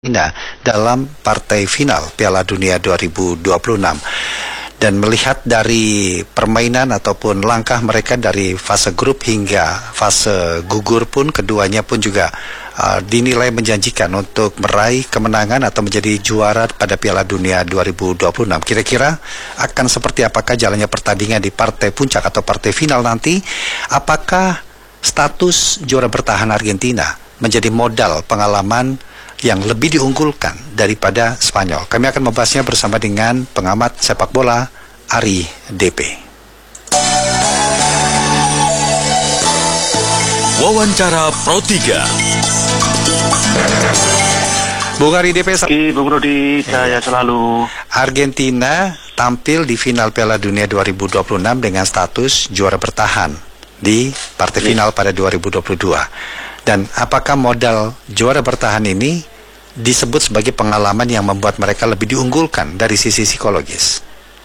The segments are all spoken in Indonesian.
Argentina dalam partai final Piala Dunia 2026. Dan melihat dari permainan ataupun langkah mereka dari fase grup hingga fase gugur pun, keduanya pun juga dinilai menjanjikan untuk meraih kemenangan atau menjadi juara pada Piala Dunia 2026. Kira-kira akan seperti apakah jalannya pertandingan di partai puncak atau partai final nanti? Apakah status juara bertahan Argentina menjadi modal pengalaman yang lebih diunggulkan daripada Spanyol? Kami akan membahasnya bersama dengan pengamat sepak bola Ari DP. Wawancara Pro 3. Bung Ari DP, Bung Rudi, saya selalu. Argentina tampil di final Piala Dunia 2026 dengan status juara bertahan di partai final pada 2022. Dan apakah modal juara bertahan ini disebut sebagai pengalaman yang membuat mereka lebih diunggulkan dari sisi psikologis?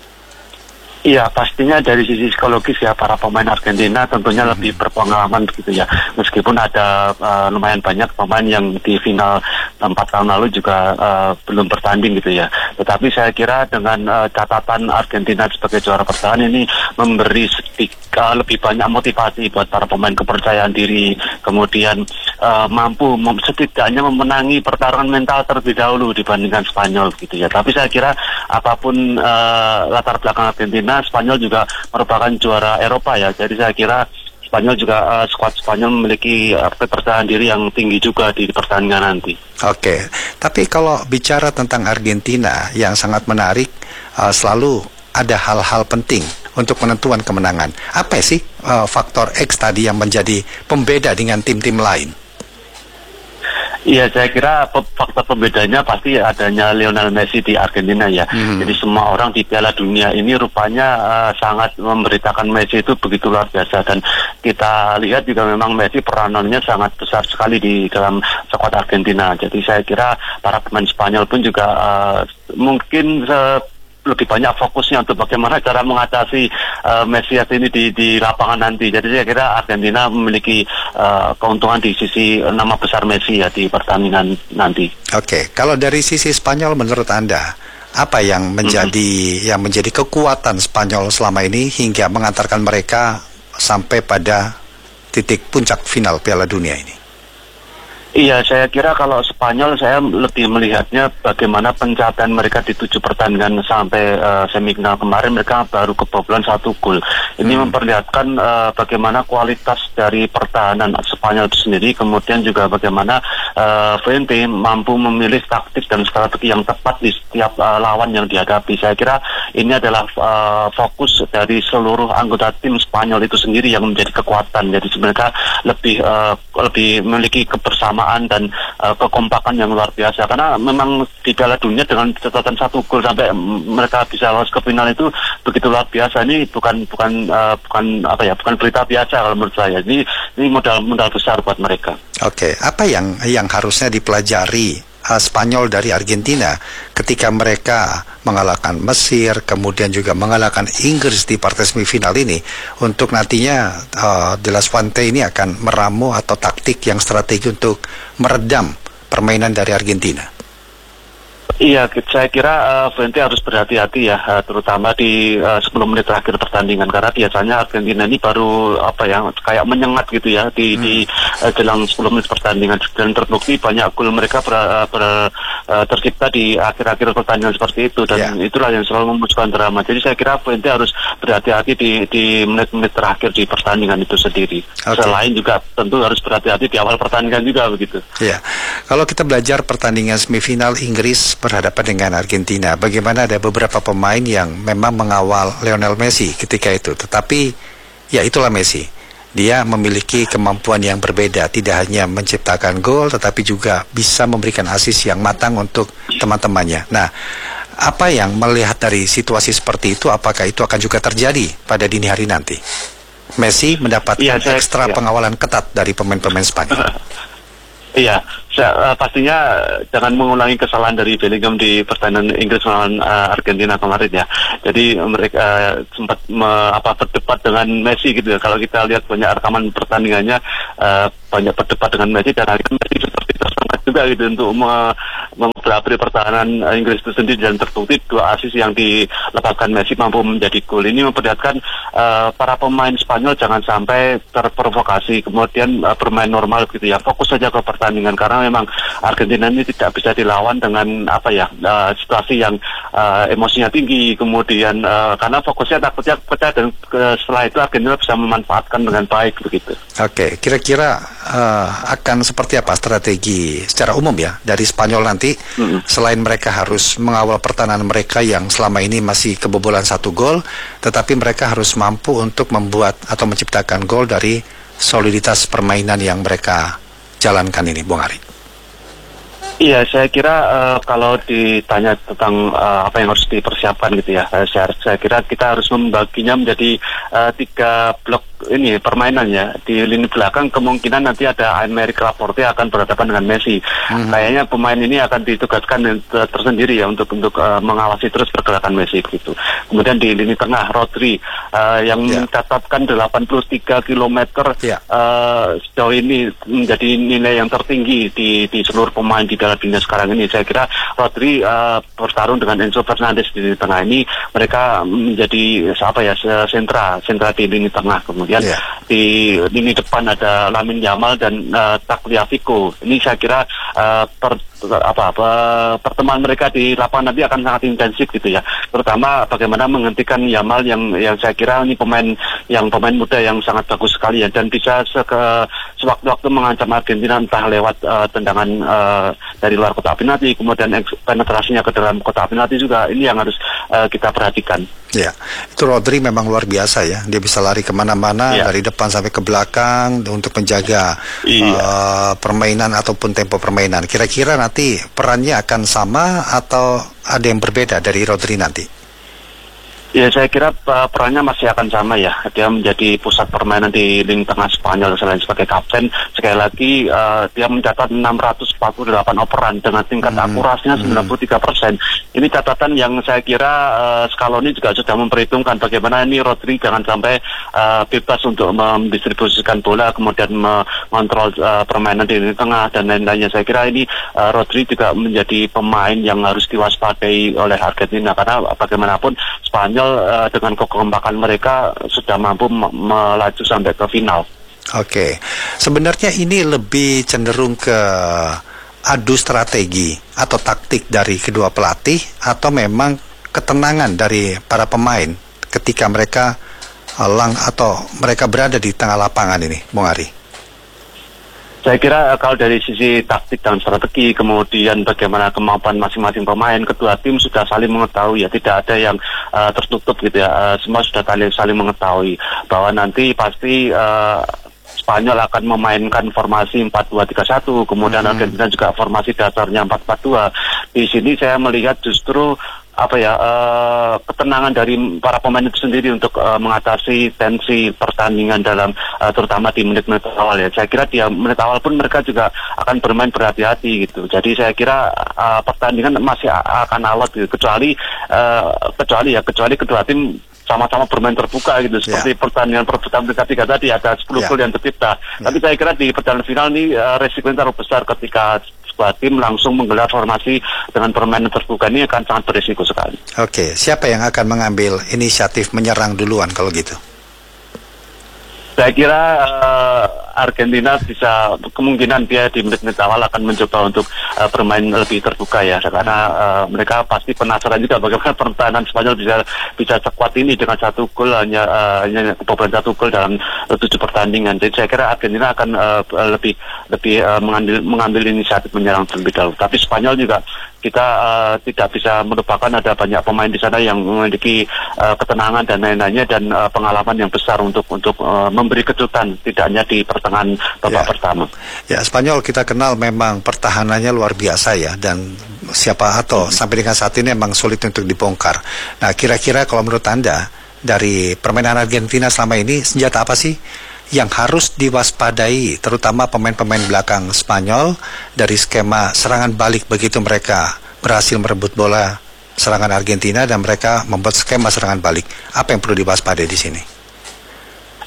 Iya, pastinya dari sisi psikologis ya, para pemain Argentina tentunya lebih berpengalaman begitu ya. Meskipun ada lumayan banyak pemain yang di final 4 tahun lalu juga belum bertanding gitu ya. Tetapi saya kira dengan catatan Argentina sebagai juara bertahan ini memberi lebih banyak motivasi buat para pemain, kepercayaan diri, kemudian mampu setidaknya memenangi pertarungan mental terlebih dahulu dibandingkan Spanyol gitu ya. Tapi saya kira apapun latar belakang Argentina, Spanyol juga merupakan juara Eropa ya. Jadi saya kira Spanyol juga, skuad Spanyol memiliki kepercayaan diri yang tinggi juga di pertandingan nanti. Oke, tapi kalau bicara tentang Argentina yang sangat menarik, selalu ada hal-hal penting untuk penentuan kemenangan. Apa sih faktor X tadi yang menjadi pembeda dengan tim-tim lain? Iya, saya kira faktor pembedanya pasti adanya Lionel Messi di Argentina ya. Jadi semua orang di Piala Dunia ini rupanya sangat memberitakan Messi itu begitu luar biasa. Dan kita lihat juga memang Messi peranannya sangat besar sekali di dalam skuad Argentina. Jadi saya kira para pemain Spanyol pun juga mungkin lebih banyak fokusnya untuk bagaimana cara mengatasi Messi ini di lapangan nanti. Jadi saya kira Argentina memiliki keuntungan di sisi nama besar Messi ya di pertandingan nanti. Oke, kalau dari sisi Spanyol menurut Anda, apa yang menjadi kekuatan Spanyol selama ini hingga mengantarkan mereka sampai pada titik puncak final Piala Dunia ini? Iya, saya kira kalau Spanyol saya lebih melihatnya bagaimana pencapaian mereka di 7 pertandingan sampai semifinal kemarin, mereka baru kebobolan 1 gol. Ini memperlihatkan bagaimana kualitas dari pertahanan Spanyol itu sendiri, kemudian juga bagaimana Fuente mampu memilih taktik dan strategi yang tepat di setiap lawan yang dihadapi. Saya kira ini adalah fokus dari seluruh anggota tim Spanyol itu sendiri yang menjadi kekuatan. Jadi sebenarnya lebih memiliki kebersamaan dan kekompakan yang luar biasa, karena memang di Piala Dunia dengan catatan 1 gol sampai mereka bisa lolos ke final itu begitu luar biasa. Ini bukan berita biasa kalau menurut saya. Ini modal besar buat mereka. Oke, apa yang harusnya dipelajari Spanyol dari Argentina ketika mereka mengalahkan Mesir, kemudian juga mengalahkan Inggris di partai semifinal ini, untuk nantinya De La Fuente ini akan meramu atau taktik yang strategi untuk meredam permainan dari Argentina? Iya, saya kira Fuente harus berhati-hati ya, terutama di 10 menit terakhir pertandingan, karena biasanya Argentina ini baru kayak menyengat gitu ya di jelang 10 menit pertandingan, dan terbukti banyak gol mereka tercipta di akhir-akhir pertandingan seperti itu, dan itulah yang selalu memunculkan drama. Jadi saya kira Fuente harus berhati-hati di menit-menit terakhir di pertandingan itu sendiri. Selain juga tentu harus berhati-hati di awal pertandingan juga begitu. Ya, kalau kita belajar pertandingan semifinal Inggris berhadapan dengan Argentina, bagaimana ada beberapa pemain yang memang mengawal Lionel Messi ketika itu, tetapi ya itulah Messi, dia memiliki kemampuan yang berbeda, tidak hanya menciptakan gol tetapi juga bisa memberikan assist yang matang untuk teman-temannya. Nah, apa yang melihat dari situasi seperti itu, apakah itu akan juga terjadi pada dini hari nanti? Messi mendapatkan ekstra pengawalan ketat dari pemain-pemain Spanyol. Iya, pastinya jangan mengulangi kesalahan dari Bellingham di pertandingan Inggris melawan Argentina kemarin ya. Jadi mereka sempat berdebat dengan Messi gitu ya. Kalau kita lihat banyak rekaman pertandingannya, banyak berdebat dengan Messi, dan akhirnya Messi seperti tersengat juga gitu untuk gelar pertahanan Inggris itu sendiri, dan terbukti 2 asis yang dilepaskan Messi mampu menjadi gol. Ini memperlihatkan para pemain Spanyol jangan sampai terprovokasi kemudian bermain normal gitu ya, fokus saja ke pertandingan, karena memang Argentina ini tidak bisa dilawan dengan situasi yang emosinya tinggi, kemudian karena fokusnya takutnya pecah, dan setelah itu Argentina bisa memanfaatkan dengan baik begitu. Oke, kira-kira akan seperti apa strategi secara umum ya dari Spanyol nanti, selain mereka harus mengawal pertahanan mereka yang selama ini masih kebobolan 1 gol, tetapi mereka harus mampu untuk membuat atau menciptakan gol dari soliditas permainan yang mereka jalankan ini, Bung Ari. Iya, saya kira kalau ditanya tentang apa yang harus dipersiapkan gitu ya, saya kira kita harus membaginya menjadi 3 blok ini permainannya. Di lini belakang kemungkinan nanti ada Aymeric Laporte akan berhadapan dengan Messi. Kayaknya pemain ini akan ditugaskan tersendiri ya untuk mengawasi terus pergerakan Messi gitu. Kemudian di lini tengah Rodri yang mencatatkan 83 km sejauh ini menjadi nilai yang tertinggi di seluruh pemain di dalam dunia sekarang ini. Saya kira Rodri bertarung dengan Enzo Fernandez di lini tengah ini, mereka menjadi sentra di lini tengah. Kemudian di lini depan ada Lamine Yamal dan Tagliafico. Ini saya kira pertemuan mereka di lapangan nanti akan sangat intensif gitu ya. Terutama bagaimana menghentikan Yamal yang saya kira ini pemain muda yang sangat bagus sekali ya, dan bisa sewaktu-waktu mengancam Argentina entah lewat tendangan dari luar kotak penalti, kemudian penetrasinya ke dalam kotak penalti juga. Ini yang harus kita perhatikan. Ya, itu Rodri memang luar biasa ya. Dia bisa lari kemana-mana dari depan sampai ke belakang untuk menjaga permainan ataupun tempo permainan. Kira-kira nanti perannya akan sama atau ada yang berbeda dari Rodri nanti? Ya, saya kira perannya masih akan sama ya. Dia menjadi pusat permainan di lini tengah Spanyol selain sebagai kapten. Sekali lagi dia mencatat 648 operan dengan tingkat akurasinya 93%. Ini catatan yang saya kira Scaloni juga sudah memperhitungkan bagaimana ini Rodri jangan sampai bebas untuk mendistribusikan bola, kemudian mengontrol permainan di lini tengah dan lain-lainnya. Saya kira ini Rodri juga menjadi pemain yang harus diwaspadai oleh Argentina, karena bagaimanapun Spanyol dengan kekompakan mereka sudah mampu melaju sampai ke final. Oke, sebenarnya ini lebih cenderung ke adu strategi atau taktik dari kedua pelatih, atau memang ketenangan dari para pemain ketika mereka mereka berada di tengah lapangan ini, Bung Ari? Saya kira kalau dari sisi taktik dan strategi, kemudian bagaimana kemampuan masing-masing pemain, kedua tim sudah saling mengetahui ya, tidak ada yang tertutup gitu ya, semua sudah saling mengetahui bahwa nanti pasti Spanyol akan memainkan formasi 4-2-3-1, kemudian Argentina juga formasi dasarnya 4-4-2. Di sini saya melihat justru ketenangan dari para pemain itu sendiri untuk mengatasi tensi pertandingan dalam terutama di menit-menit awal ya. Saya kira di menit awal pun mereka juga akan bermain berhati-hati gitu. Jadi saya kira pertandingan masih akan alot gitu, kecuali kedua tim sama-sama bermain terbuka gitu, seperti pertandingan perebutan peringkat 3 tadi ada 10 gol yang tercipta. Tapi saya kira di pertandingan final ini resikonya terlalu besar ketika sebuah tim langsung menggelar formasi dengan permainan terbuka, ini akan sangat berisiko sekali. Oke, siapa yang akan mengambil inisiatif menyerang duluan kalau gitu? Saya kira Argentina bisa, kemungkinan dia di menit-menit awal akan mencoba untuk bermain lebih terbuka ya, karena mereka pasti penasaran juga bagaimana pertahanan Spanyol bisa sekuat ini dengan 1 gol hanya kebobolan 1 gol dalam 7 pertandingan. Jadi saya kira Argentina akan lebih mengambil inisiatif menyerang terlebih dahulu. Tapi Spanyol juga kita tidak bisa melupakan ada banyak pemain di sana yang memiliki ketenangan dan lain-lainnya dan pengalaman yang besar untuk memberi kejutan, tidak hanya di pertengahan babak pertama. Ya, Spanyol kita kenal memang pertahanannya luar biasa ya, dan sampai dengan saat ini memang sulit untuk dibongkar. Nah, kira-kira kalau menurut Anda dari permainan Argentina selama ini, senjata apa sih yang harus diwaspadai, terutama pemain-pemain belakang Spanyol dari skema serangan balik begitu mereka berhasil merebut bola serangan Argentina dan mereka membuat skema serangan balik? Apa yang perlu diwaspadai di sini?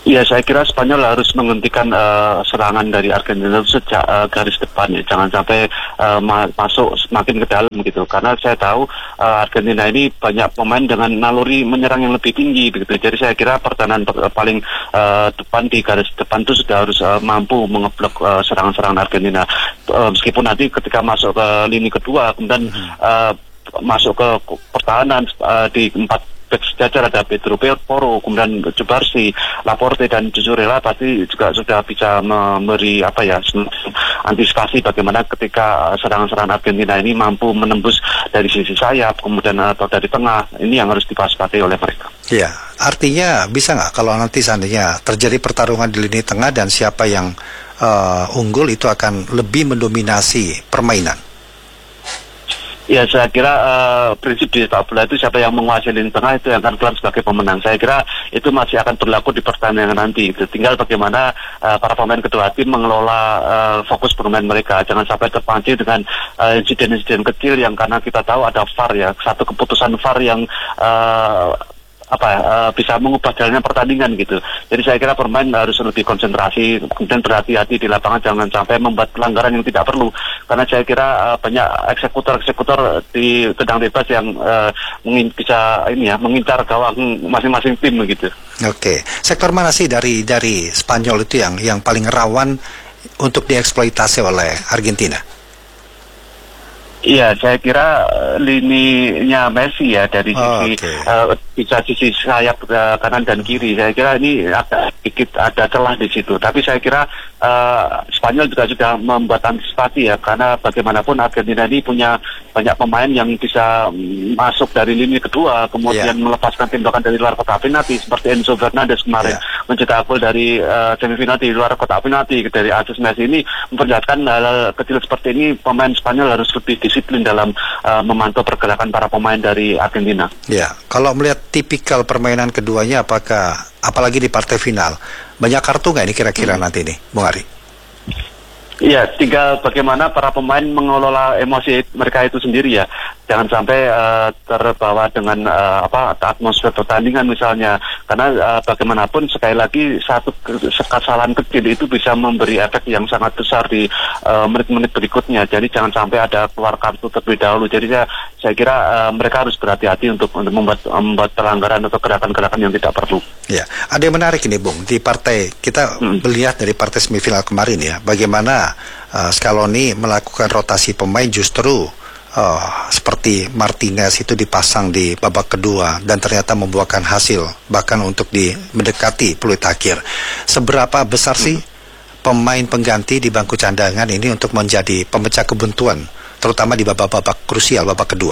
Ya, saya kira Spanyol harus menghentikan serangan dari Argentina sejak garis depan ya. Jangan sampai masuk semakin ke dalam gitu. Karena saya tahu Argentina ini banyak pemain dengan naluri menyerang yang lebih tinggi begitu. Jadi saya kira pertahanan paling depan di garis depan itu sudah harus mampu mengeblok serangan-serangan Argentina. Meskipun nanti ketika masuk ke lini kedua kemudian masuk ke pertahanan di 4 back sejajar ada Pedro Porro, kemudian Cubarsi, Laporte dan Jujurela pasti juga sudah bisa memberi antisipasi bagaimana ketika serangan-serangan Argentina ini mampu menembus dari sisi sayap kemudian atau dari tengah. Ini yang harus diwaspadai oleh mereka. Ya, artinya bisa nggak kalau nanti seandainya terjadi pertarungan di lini tengah dan siapa yang unggul itu akan lebih mendominasi permainan? Ya, saya kira prinsip di sepak bola itu siapa yang menguasai lini tengah itu yang akan keluar sebagai pemenang. Saya kira itu masih akan berlaku di pertandingan nanti. Tinggal bagaimana para pemain kedua tim mengelola fokus bermain mereka. Jangan sampai terpancing dengan insiden-insiden kecil yang karena kita tahu ada VAR ya. Satu keputusan VAR yang bisa mengubah jalannya pertandingan gitu. Jadi saya kira pemain harus lebih konsentrasi, kemudian berhati-hati di lapangan, jangan sampai membuat pelanggaran yang tidak perlu. Karena saya kira banyak eksekutor di tendang bebas yang bisa mengincar gawang masing-masing tim begitu. Oke, sektor mana sih dari Spanyol itu yang paling rawan untuk dieksploitasi oleh Argentina? Iya, saya kira lininya Messi ya dari sisi sayap kanan dan kiri. Saya kira ini ada celah di situ. Tapi saya kira Spanyol juga sudah membuat antisipasi ya, karena bagaimanapun Argentina ini punya banyak pemain yang bisa masuk dari lini kedua, kemudian melepaskan tembakan dari luar kotak penalti seperti Enzo Fernandez kemarin mencetak gol dari semifinal di luar kotak penalti dari asis Messi. Ini memperlihatkan hal kecil seperti ini pemain Spanyol harus lebih disiplin dalam memantau pergerakan para pemain dari Argentina. Ya, kalau melihat tipikal permainan keduanya, apalagi di partai final, banyak kartu nggak ini kira-kira nanti nih, Bung Ari? Iya, tinggal bagaimana para pemain mengelola emosi mereka itu sendiri ya. Jangan sampai terbawa dengan atmosfer pertandingan misalnya. Karena bagaimanapun sekali lagi satu kesalahan kecil itu bisa memberi efek yang sangat besar di menit-menit berikutnya. Jadi jangan sampai ada keluar kartu terlebih dahulu. Jadi saya kira mereka harus berhati-hati untuk membuat pelanggaran atau gerakan-gerakan yang tidak perlu. Ya, ada yang menarik ini, Bung. Di partai kita melihat dari partai semifinal kemarin ya, bagaimana Scaloni melakukan rotasi pemain justru seperti Martinez itu dipasang di babak kedua dan ternyata membuahkan hasil bahkan untuk mendekati peluit akhir. Seberapa besar sih pemain pengganti di bangku cadangan ini untuk menjadi pemecah kebuntuan terutama di babak-babak krusial babak kedua?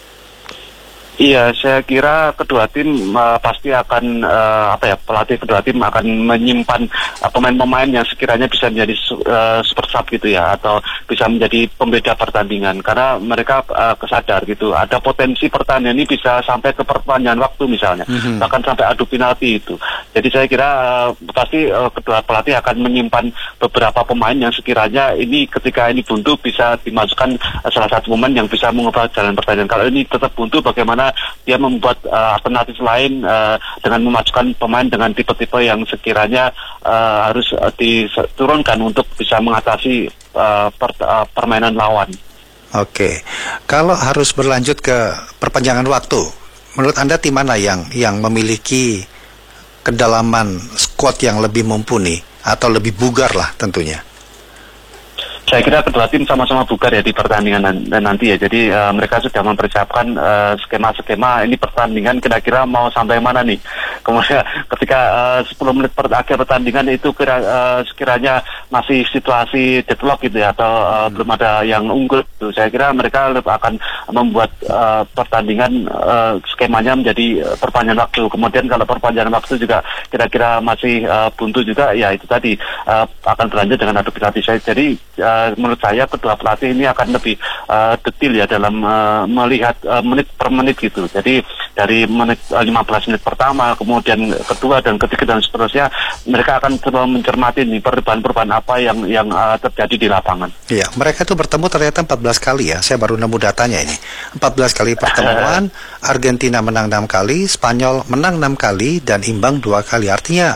Iya, saya kira kedua tim pasti akan pelatih kedua tim akan menyimpan pemain-pemain yang sekiranya bisa menjadi super sub gitu ya, atau bisa menjadi pembeda pertandingan karena mereka kesadar gitu ada potensi pertandingan ini bisa sampai ke perpanjangan waktu misalnya, bahkan sampai adu penalti itu. Jadi saya kira pasti kedua pelatih akan menyimpan beberapa pemain yang sekiranya ini ketika ini buntu bisa dimasukkan salah satu pemain yang bisa mengubah jalan pertandingan. Kalau ini tetap buntu, bagaimana dia membuat alternatif lain dengan memasukkan pemain dengan tipe-tipe yang sekiranya harus diturunkan untuk bisa mengatasi permainan lawan. Oke, kalau harus berlanjut ke perpanjangan waktu, menurut Anda tim mana yang memiliki kedalaman skuad yang lebih mumpuni atau lebih bugar lah tentunya? Saya kira kedua tim sama-sama bugar ya di pertandingan nanti ya. Jadi mereka sudah mempersiapkan skema-skema ini pertandingan kira-kira mau sampai mana nih. Kemudian ketika 10 menit akhir pertandingan itu sekiranya masih situasi deadlock gitu ya, atau belum ada yang unggul gitu. Saya kira mereka akan membuat pertandingan skemanya menjadi perpanjangan waktu. Kemudian kalau perpanjangan waktu juga kira-kira masih buntu juga, ya itu tadi akan berlanjut dengan adu penalti. Jadi menurut saya kedua pelatih ini akan lebih detail ya dalam melihat menit per menit gitu. Jadi dari menit 15 menit pertama, kemudian kedua dan ketiga dan seterusnya, mereka akan terus mencermati nih perubahan-perubahan apa yang terjadi di lapangan. Iya, mereka itu bertemu ternyata 14 kali ya. Saya baru nemu datanya ini. 14 kali pertemuan, Argentina menang 6 kali, Spanyol menang 6 kali dan imbang 2 kali. Artinya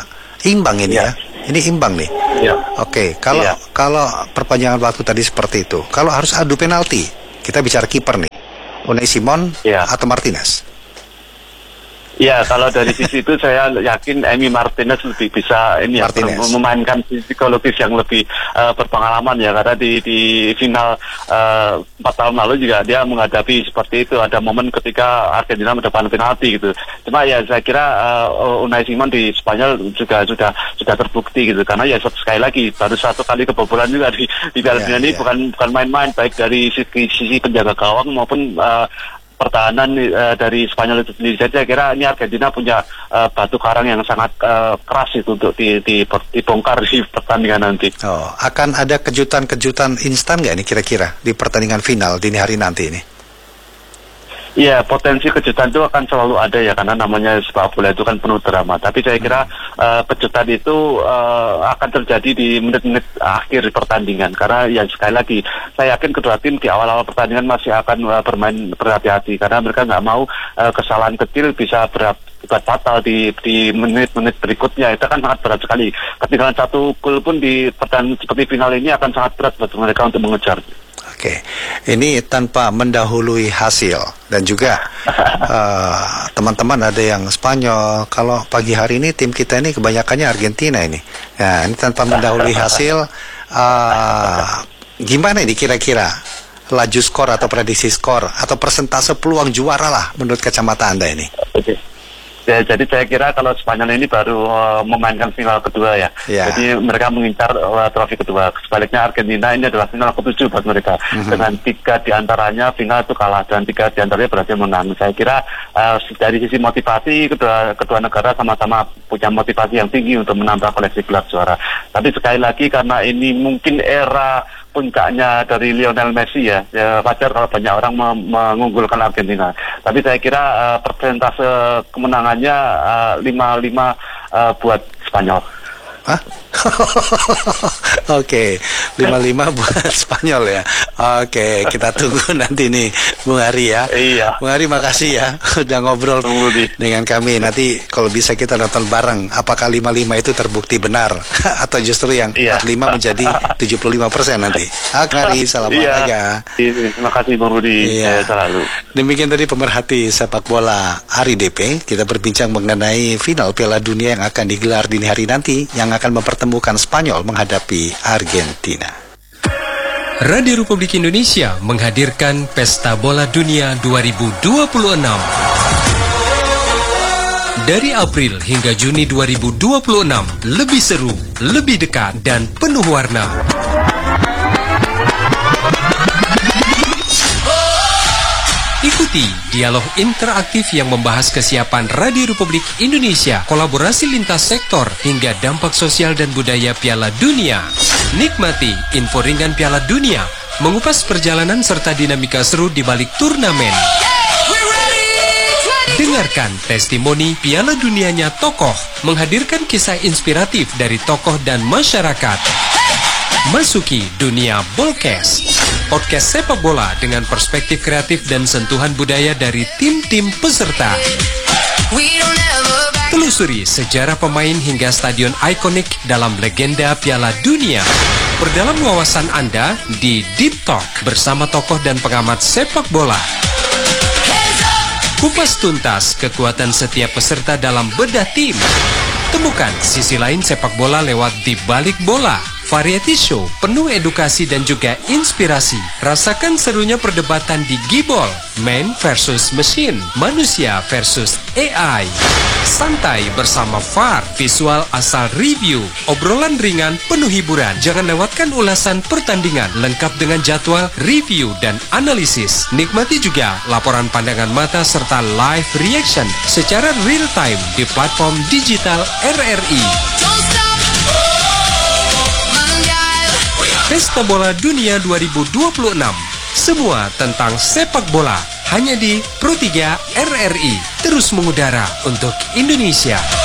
Imbang ini Iya. ya. Ini imbang nih. Iya. Oke, kalau perpanjangan waktu tadi seperti itu, kalau harus adu penalti, kita bicara kiper nih. Unai Simon Iya. atau Martinez? Ya, kalau dari sisi itu saya yakin Emi Martinez lebih bisa memainkan psikologis yang lebih berpengalaman ya, karena di final 4 tahun lalu juga dia menghadapi seperti itu, ada momen ketika Argentina mendapat penalti gitu. Cuma ya saya kira Unai Simon di Spanyol juga sudah terbukti gitu, karena ya sekali lagi baru 1 kali kebobolan juga di Piala Dunia ini, bukan main-main, baik dari sisi penjaga gawang maupun pertahanan dari Spanyol itu sendiri. Jadi saya kira ini Argentina punya batu karang yang sangat keras itu untuk dibongkar di pertandingan nanti. Oh, akan ada kejutan-kejutan instan nggak nih kira-kira di pertandingan final dini hari nanti ini? Iya, potensi kejutan itu akan selalu ada ya, karena namanya sepak bola itu kan penuh drama. Tapi saya kira kejutan itu akan terjadi di menit-menit akhir pertandingan. Karena ya sekali lagi, saya yakin kedua tim di awal-awal pertandingan masih akan bermain berhati-hati. Karena mereka nggak mau kesalahan kecil bisa berakibat fatal di menit-menit berikutnya. Itu kan sangat berat sekali. Ketinggalan 1 gol pun di pertandingan seperti final ini akan sangat berat buat mereka untuk mengejar. Oke, ini tanpa mendahului hasil dan juga teman-teman ada yang Spanyol. Kalau pagi hari ini tim kita ini kebanyakannya Argentina ini. Nah, ini tanpa mendahului hasil, gimana ini kira-kira laju skor atau prediksi skor atau persentase peluang juara lah menurut kacamata Anda ini? Oke. Ya, jadi saya kira kalau Spanyol ini baru memainkan final kedua ya. Jadi mereka mengincar trofi kedua. Sebaliknya Argentina ini adalah final ke-7 buat mereka. Dengan 3 diantaranya final itu kalah dan 3 diantaranya berhasil menang. Saya kira dari sisi motivasi kedua negara sama-sama punya motivasi yang tinggi untuk menambah koleksi gelar juara. Tapi sekali lagi karena ini mungkin era puncaknya dari Lionel Messi ya, wajar kalau banyak orang mengunggulkan Argentina. Tapi saya kira persentase kemenangannya 5-5 buat Spanyol. Hah? Oke, 5-5 buat Spanyol ya. Oke, kita tunggu nanti nih Bung Hari ya. Iya. Bung Hari makasih ya udah ngobrol dengan kami. Nanti kalau bisa kita nonton bareng. Apakah 5-5 itu terbukti benar atau justru yang 45 menjadi 75% nanti. Hari salam olahraga. Terima kasih Bung Rudi. Selalu. Demikian tadi pemerhati sepak bola Hari DP. Kita berbincang mengenai final Piala Dunia yang akan digelar dini hari nanti, yang akan mempertemukan Spanyol menghadapi Argentina. Radio Republik Indonesia menghadirkan Pesta Bola Dunia 2026. Dari April hingga Juni 2026, lebih seru, lebih dekat, dan penuh warna. Ikuti dialog interaktif yang membahas kesiapan Radio Republik Indonesia, kolaborasi lintas sektor, hingga dampak sosial dan budaya Piala Dunia. Nikmati info ringan Piala Dunia, mengupas perjalanan serta dinamika seru di balik turnamen. Dengarkan testimoni Piala Dunianya tokoh, menghadirkan kisah inspiratif dari tokoh dan masyarakat. Masuki dunia Bolkes, podcast sepak bola dengan perspektif kreatif dan sentuhan budaya dari tim-tim peserta. Telusuri sejarah pemain hingga stadion ikonik dalam legenda Piala Dunia. Perdalam wawasan Anda di Deep Talk bersama tokoh dan pengamat sepak bola. Kupas tuntas kekuatan setiap peserta dalam bedah tim. Temukan sisi lain sepak bola lewat Di Balik Bola. Variety show penuh edukasi dan juga inspirasi. Rasakan serunya perdebatan di Gibol, man versus machine, manusia versus AI. Santai bersama VAR, visual asal review, obrolan ringan penuh hiburan. Jangan lewatkan ulasan pertandingan lengkap dengan jadwal, review, dan analisis. Nikmati juga laporan pandangan mata serta live reaction secara real time di platform digital RRI. Pesta Bola Dunia 2026. Semua tentang sepak bola hanya di Pro 3 RRI. Terus mengudara untuk Indonesia.